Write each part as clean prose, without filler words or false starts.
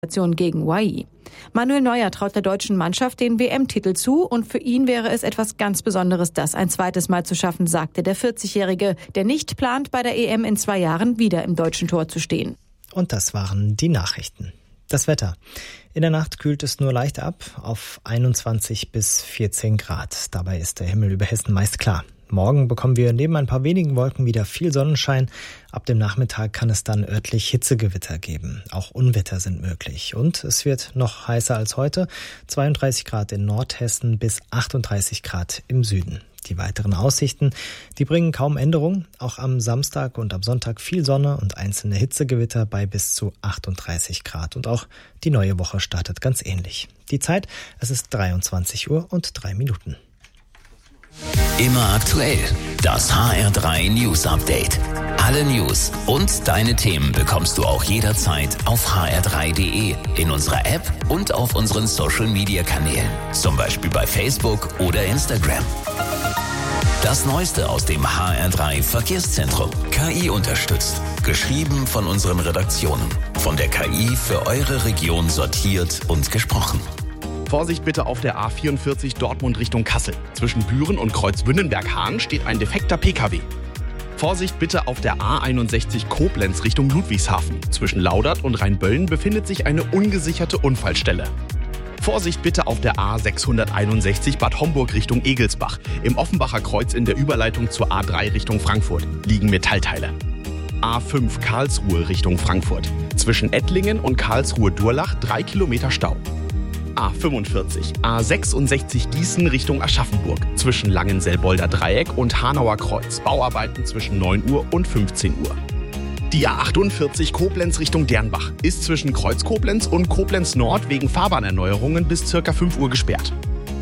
gegen UAE. Manuel Neuer traut der deutschen Mannschaft den WM-Titel zu und für ihn wäre es etwas ganz Besonderes, das ein zweites Mal zu schaffen, sagte der 40-Jährige, der nicht plant, bei der EM in 2 Jahren wieder im deutschen Tor zu stehen. Und das waren die Nachrichten. Das Wetter. In der Nacht kühlt es nur leicht ab auf 21 bis 14 Grad. Dabei ist der Himmel über Hessen meist klar. Morgen bekommen wir neben ein paar wenigen Wolken wieder viel Sonnenschein. Ab dem Nachmittag kann es dann örtlich Hitzegewitter geben. Auch Unwetter sind möglich. Und es wird noch heißer als heute. 32 Grad in Nordhessen bis 38 Grad im Süden. Die weiteren Aussichten, die bringen kaum Änderung. Auch am Samstag und am Sonntag viel Sonne und einzelne Hitzegewitter bei bis zu 38 Grad. Und auch die neue Woche startet ganz ähnlich. Die Zeit, es ist 23 Uhr und 3 Minuten. Immer aktuell. Das HR3 News Update. Alle News und deine Themen bekommst du auch jederzeit auf hr3.de, in unserer App und auf unseren Social Media Kanälen. Zum Beispiel bei Facebook oder Instagram. Das Neueste aus dem HR3 Verkehrszentrum. KI unterstützt. Geschrieben von unseren Redaktionen. Von der KI für eure Region sortiert und gesprochen. Vorsicht bitte auf der A44 Dortmund Richtung Kassel. Zwischen Büren und Kreuz-Wünnenberg-Hahn steht ein defekter PKW. Vorsicht bitte auf der A61 Koblenz Richtung Ludwigshafen. Zwischen Laudert und Rheinböllen befindet sich eine ungesicherte Unfallstelle. Vorsicht bitte auf der A661 Bad Homburg Richtung Egelsbach. Im Offenbacher Kreuz in der Überleitung zur A3 Richtung Frankfurt liegen Metallteile. A5 Karlsruhe Richtung Frankfurt. Zwischen Ettlingen und Karlsruhe-Durlach 3 Kilometer Stau. A45, A66 Gießen Richtung Aschaffenburg. Zwischen Langenselbolder Dreieck und Hanauer Kreuz. Bauarbeiten zwischen 9 Uhr und 15 Uhr. Die A48 Koblenz Richtung Dernbach ist zwischen Kreuz Koblenz und Koblenz Nord wegen Fahrbahnerneuerungen bis ca. 5 Uhr gesperrt.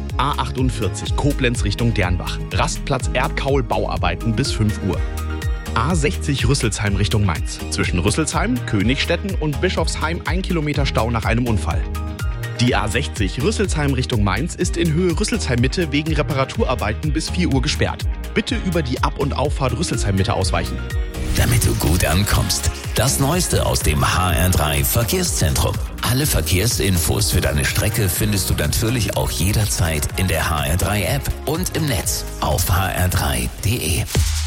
A48 Koblenz Richtung Dernbach. Rastplatz Erdkaul Bauarbeiten bis 5 Uhr. A60 Rüsselsheim Richtung Mainz. Zwischen Rüsselsheim, Königstetten und Bischofsheim 1 Kilometer Stau nach einem Unfall. Die A60 Rüsselsheim Richtung Mainz ist in Höhe Rüsselsheim-Mitte wegen Reparaturarbeiten bis 4 Uhr gesperrt. Bitte über die Ab- und Auffahrt Rüsselsheim-Mitte ausweichen. Damit du gut ankommst. Das Neueste aus dem HR3 Verkehrszentrum. Alle Verkehrsinfos für deine Strecke findest du natürlich auch jederzeit in der HR3-App und im Netz auf hr3.de.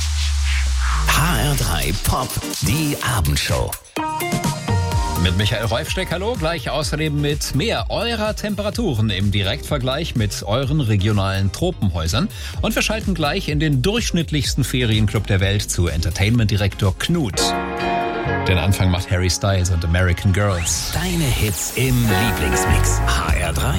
HR3 Pop, die Abendshow. Mit Michael Reufsteck, hallo, gleich außerdem mit mehr eurer Temperaturen im Direktvergleich mit euren regionalen Tropenhäusern. Und wir schalten gleich in den durchschnittlichsten Ferienclub der Welt zu Entertainment-Direktor Knut. Den Anfang macht Harry Styles und American Girls. Deine Hits im Lieblingsmix. HR3